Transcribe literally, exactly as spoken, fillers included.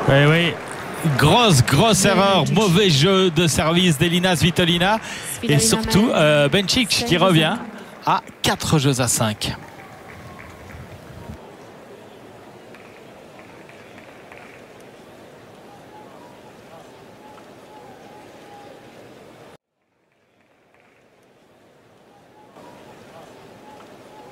Oui, oui. Grosse, grosse erreur. Mauvais jeu de service d'Elina Svitolina. Et surtout, euh, Benčić qui revient à quatre jeux à cinq.